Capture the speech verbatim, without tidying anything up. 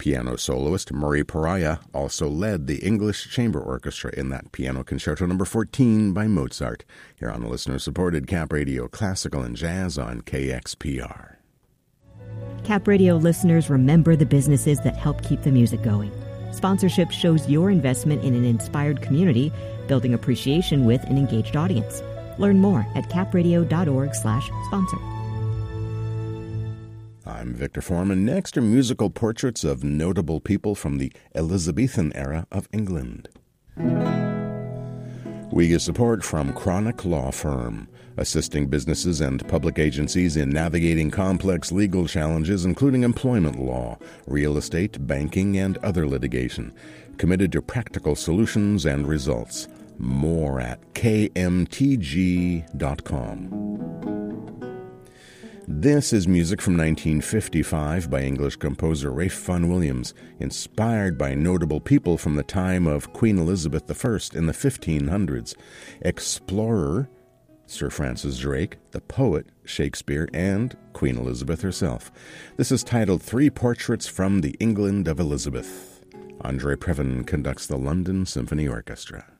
Piano soloist Murray Pariah also led the English Chamber Orchestra in that Piano Concerto number fourteen by Mozart, here on the listener-supported Cap Radio Classical and Jazz on K X P R. Cap Radio listeners, remember the businesses that help keep the music going. Sponsorship shows your investment in an inspired community, building appreciation with an engaged audience. Learn more at capradio.org slash sponsor. I'm Victor Foreman. Next are musical portraits of notable people from the Elizabethan era of England. We get support from Chronic Law Firm, assisting businesses and public agencies in navigating complex legal challenges, including employment law, real estate, banking, and other litigation. Committed to practical solutions and results. More at k m t g dot com. This is music from nineteen fifty-five by English composer Ralph Vaughan Williams, inspired by notable people from the time of Queen Elizabeth the First in the fifteen hundreds. Explorer, Sir Francis Drake, the poet, Shakespeare, and Queen Elizabeth herself. This is titled Three Portraits from the England of Elizabeth. Andre Previn conducts the London Symphony Orchestra.